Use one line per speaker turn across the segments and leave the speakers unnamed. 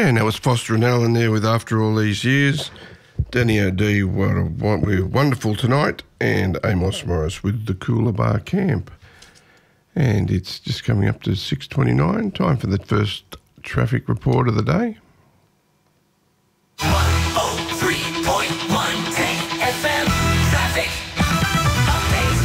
And that was Foster and Allen there with After All These Years. Danny O'D, we're wonderful tonight, and Amos Morris with the Coolabah Camp. And it's just coming up to 6:29, time for the first traffic report of the day.
103.1 FM traffic update.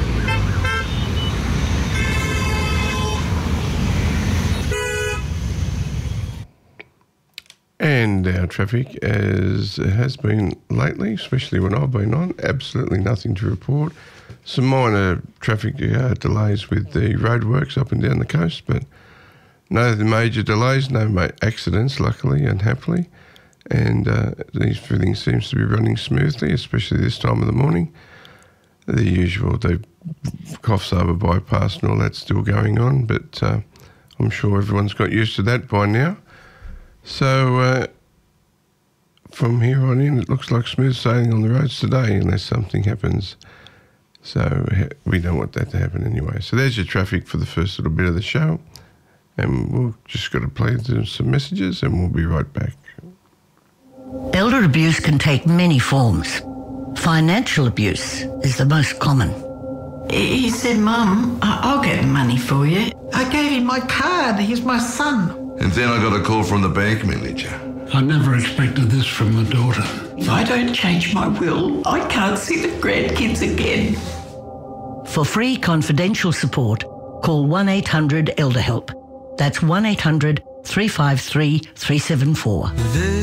And our traffic, as it has been lately, especially when I've been on, absolutely nothing to report. Some minor traffic delays with the roadworks up and down the coast, but no major delays, no accidents, luckily and happily. And everything seems to be running smoothly, especially this time of the morning. The usual, the Coffs Harbour bypass and all that's still going on, but I'm sure everyone's got used to that by now. So from here on in, it looks like smooth sailing on the roads today, unless something happens. So we don't want that to happen anyway. So there's your traffic for the first little bit of the show. And we'll just got to play some messages and we'll be right back.
Elder abuse can take many forms. Financial abuse is the most common.
He said, Mum, I'll get money for you. I gave him my card. He's my son.
And then I got a call from the bank manager.
I never expected this from my daughter.
If I don't change my will, I can't see the grandkids again.
For free confidential support, call 1-800-ELDER-HELP. That's 1-800-353-374.